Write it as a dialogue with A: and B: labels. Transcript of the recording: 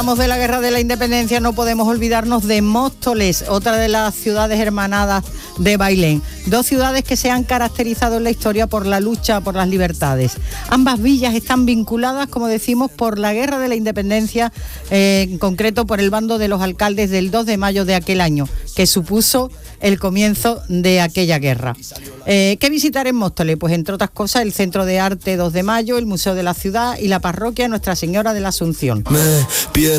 A: De la Guerra de la Independencia no podemos olvidarnos de Móstoles, otra de las ciudades hermanadas de Bailén. Dos ciudades que se han caracterizado en la historia por la lucha por las libertades. Ambas villas están vinculadas, como decimos, por la Guerra de la Independencia, en concreto por el bando de los alcaldes del 2 de mayo de aquel año, que supuso el comienzo de aquella guerra. ¿Qué visitar en Móstoles? Pues entre otras cosas el Centro de Arte 2 de Mayo, el Museo de la Ciudad y la parroquia Nuestra Señora de la Asunción.